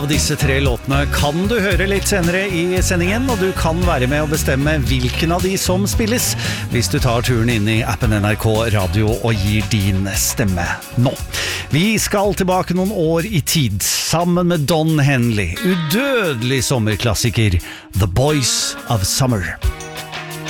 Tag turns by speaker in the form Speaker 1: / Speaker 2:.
Speaker 1: Og disse 3 låtene kan du høre litt senere i sendingen, og du kan være med å bestemme hvilken av de som spilles, hvis du tar turen inn i appen NRK Radio og gir din stemme nå. Vi skal tilbake noen år i tid, sammen med Don Henley, udødelig sommerklassiker, The Boys of Summer.